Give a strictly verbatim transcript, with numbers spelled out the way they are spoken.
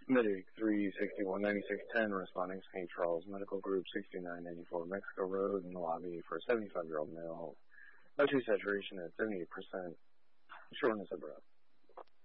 Medic three sixty-one ninety-six ten responding Saint Charles Medical Group sixty-nine ninety-four Mexico Road in the lobby for a seventy-five-year-old male. O two saturation at seventy-eight percent. Shortness of breath.